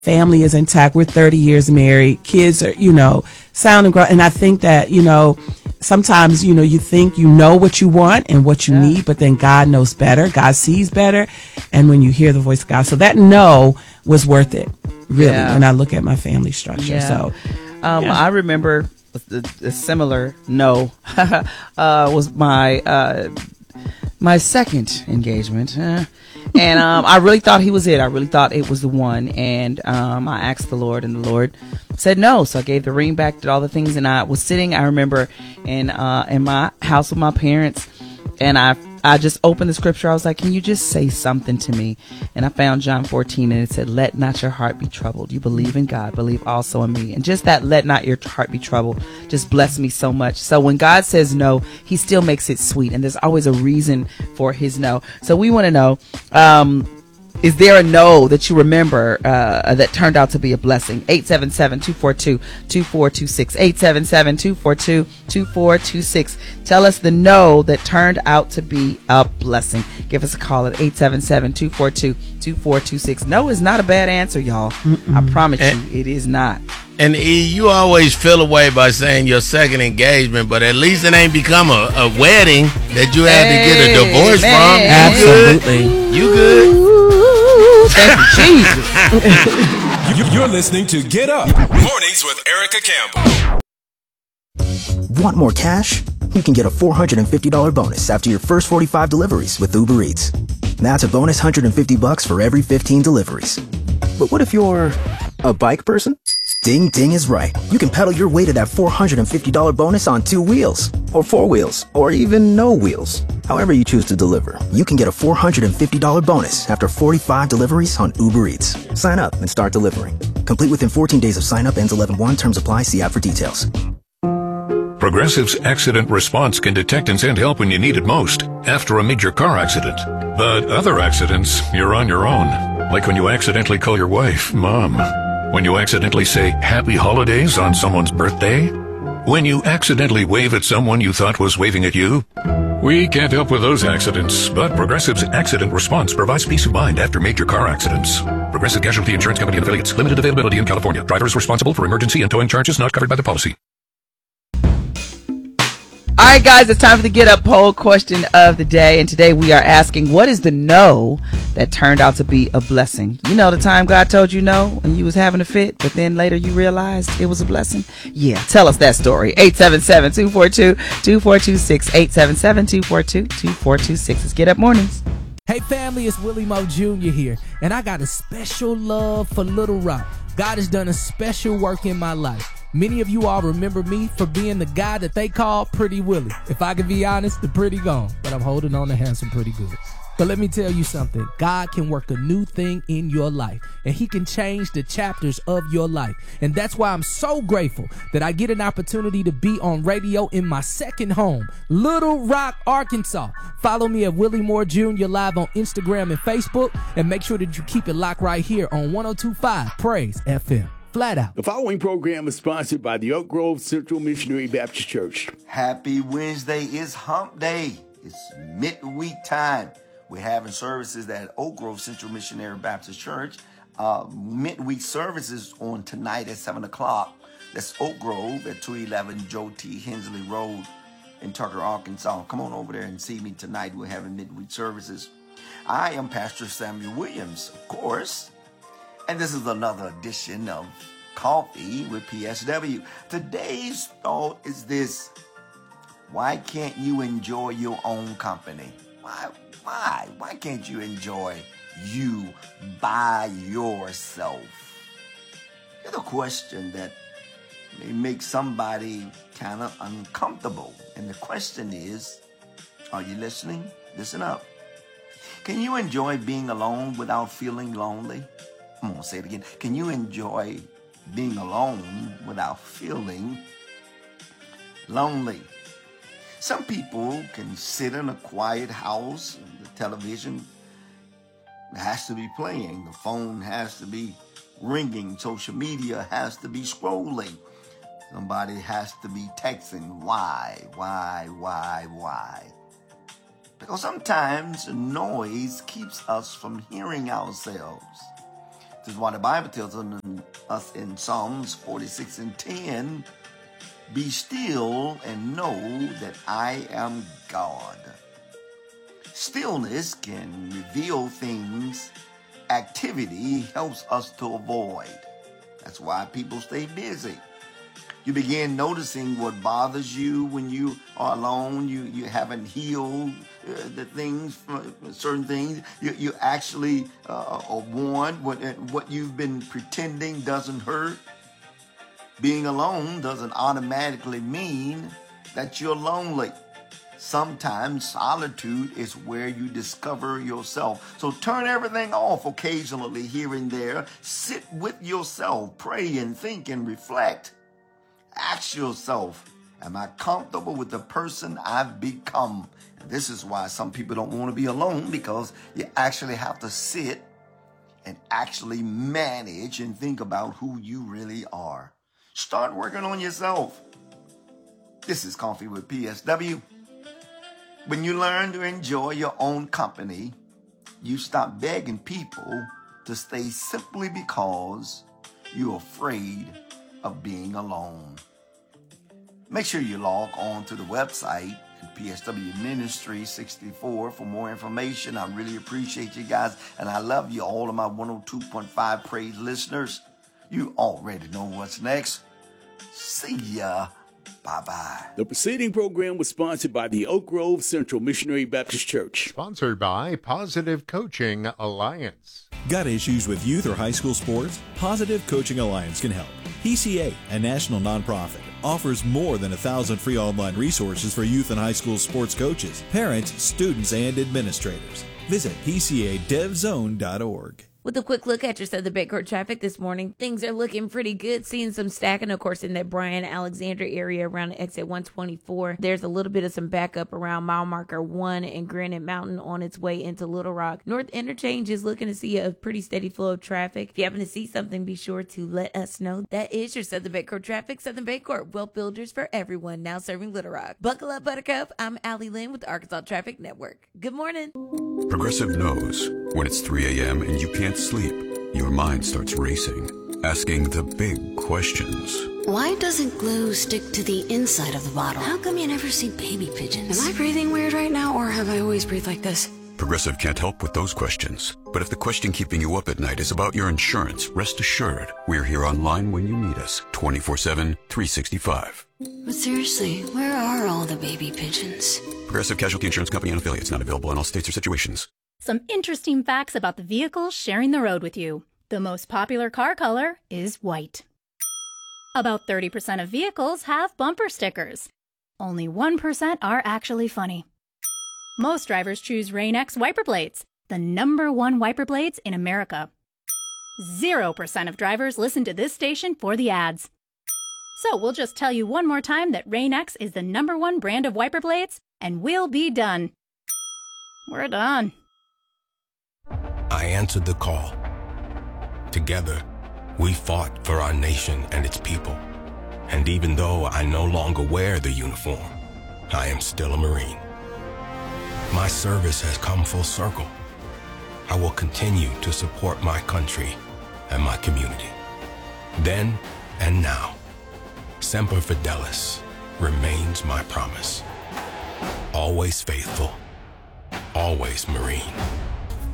family is intact. We're 30 years married. Kids are, sound and grow. And I think that, sometimes, you think you know what you want and what you need, but then God knows better. God sees better. And when you hear the voice of God, so that no was worth it, really, when I look at my family structure. Yeah. So, I remember a similar no was my second engagement. And I really thought he was it. I really thought it was the one. And I asked the Lord, and the Lord said no. So I gave the ring back, did all the things, and I was sitting, I remember, in my house with my parents, and I just opened the scripture. I was like, can you just say something to me? And I found John 14, and it said, let not your heart be troubled. You believe in God, believe also in me. And just that, let not your heart be troubled, just blessed me so much. So when God says no, he still makes it sweet. And there's always a reason for his no. So we want to know, is there a no that you remember that turned out to be a blessing? 877-242-2426. 877-242-2426. Tell us the no that turned out to be a blessing. Give us a call at 877-242-2426. No is not a bad answer, y'all. I promise you, it is not. And you always feel away by saying your second engagement, but at least it ain't become a wedding that you had to get a divorce from. Absolutely. You good? Thank you, Jesus. You're listening to Get Up Mornings with Erica Campbell. Want more cash? You can get a $450 bonus after your first 45 deliveries with Uber Eats. That's a bonus $150 for every 15 deliveries. But what if you're a bike person? Ding Ding is right. You can pedal your way to that $450 bonus on 2 wheels, or 4 wheels, or even no wheels. However you choose to deliver, you can get a $450 bonus after 45 deliveries on Uber Eats. Sign up and start delivering. Complete within 14 days of sign up. Ends 11/1. Terms apply. See app for details. Progressive's Accident Response can detect and send help when you need it most, after a major car accident. But other accidents, you're on your own. Like when you accidentally call your wife Mom. When you accidentally say Happy Holidays on someone's birthday. When you accidentally wave at someone you thought was waving at you. We can't help with those accidents, but Progressive's Accident Response provides peace of mind after major car accidents. Progressive Casualty Insurance Company and affiliates. Limited availability in California. Driver is responsible for emergency and towing charges not covered by the policy. All right, guys, it's time for the Get Up poll question of the day. And today we are asking, what is the no that turned out to be a blessing? You know, the time God told you no and you was having a fit, but then later you realized it was a blessing? Yeah, tell us that story. 877-242-2426. 877-242-2426. It's Get Up Mornings. Hey family, it's Willie Mo Jr. here, and I got a special love for Little Rock. God has done a special work in my life. Many of you all remember me for being the guy that they call Pretty Willie. If I can be honest, the pretty gone, but I'm holding on to handsome pretty good. But let me tell you something. God can work a new thing in your life, and he can change the chapters of your life. And that's why I'm so grateful that I get an opportunity to be on radio in my second home, Little Rock, Arkansas. Follow me at Willie Moore Jr. live on Instagram and Facebook, and make sure that you keep it locked right here on 102.5 Praise FM. Flat out. The following program is sponsored by the Oak Grove Central Missionary Baptist Church. Happy Wednesday is Hump Day. It's midweek time. We're having services at Oak Grove Central Missionary Baptist Church. Midweek services on tonight at 7 o'clock. That's Oak Grove at 211 Joe T. Hensley Road in Tucker, Arkansas. Come on over there and see me tonight. We're having midweek services. I am Pastor Samuel Williams, of course. And this is another edition of Coffee with PSW. Today's thought is this. Why can't you enjoy your own company? Why can't you enjoy you by yourself? It's a question that may make somebody kind of uncomfortable. And the question is, are you listening? Listen up. Can you enjoy being alone without feeling lonely? I'm going to say it again. Can you enjoy being alone without feeling lonely? Some people can sit in a quiet house and the television has to be playing. The phone has to be ringing. Social media has to be scrolling. Somebody has to be texting. Why? Because sometimes noise keeps us from hearing ourselves. This is why the Bible tells us in Psalms 46 and 10, be still and know that I am God. Stillness can reveal things activity helps us to avoid. That's why people stay busy. You begin noticing what bothers you when you are alone. You haven't healed the things, certain things. You actually are warned what you've been pretending doesn't hurt. Being alone doesn't automatically mean that you're lonely. Sometimes solitude is where you discover yourself. So turn everything off occasionally here and there. Sit with yourself, pray and think and reflect. Ask yourself, am I comfortable with the person I've become? And this is why some people don't want to be alone, because you actually have to sit and actually manage and think about who you really are. Start working on yourself. This is Coffee with PSW. When you learn to enjoy your own company, you stop begging people to stay simply because you're afraid of being alone. Make sure you log on to the website at PSW Ministry 64 for more information. I really appreciate you guys, and I love you, all of my 102.5 Praise listeners. You already know what's next. See ya. Bye-bye. The preceding program was sponsored by the Oak Grove Central Missionary Baptist Church. Sponsored by Positive Coaching Alliance. Got issues with youth or high school sports? Positive Coaching Alliance can help. PCA, a national nonprofit, offers more than 1,000 free online resources for youth and high school sports coaches, parents, students, and administrators. Visit PCADevZone.org. With a quick look at your Southern Baycourt traffic this morning, things are looking pretty good. Seeing some stacking, of course, in that Bryan Alexander area around exit 124. There's a little bit of some backup around mile marker 1 and Granite Mountain on its way into Little Rock. North Interchange is looking to see a pretty steady flow of traffic. If you happen to see something, be sure to let us know. That is your Southern Baycourt traffic. Southern Baycourt, wealth builders for everyone, now serving Little Rock. Buckle up, Buttercup. I'm Allie Lynn with the Arkansas Traffic Network. Good morning. Progressive knows when it's 3 a.m. and you can't sleep, your mind starts racing, asking the big questions. Why doesn't glue stick to the inside of the bottle? How come you never see baby pigeons? Am I breathing weird right now, or have I always breathed like this? Progressive can't help with those questions. But if the question keeping you up at night is about your insurance, rest assured, we're here online when you need us, 24/7, 365. But seriously, where are all the baby pigeons? Progressive Casualty Insurance Company and affiliates, not available in all states or situations. Some interesting facts about the vehicles sharing the road with you. The most popular car color is white. About 30% of vehicles have bumper stickers. Only 1% are actually funny. Most drivers choose Rain-X wiper blades, the #1 wiper blades in America. 0% of drivers listen to this station for the ads. So we'll just tell you one more time that Rain-X is the #1 brand of wiper blades, and we'll be done. We're done. I answered the call. Together, we fought for our nation and its people. And even though I no longer wear the uniform, I am still a Marine. My service has come full circle. I will continue to support my country and my community. Then and now, Semper Fidelis remains my promise. Always faithful, always Marine.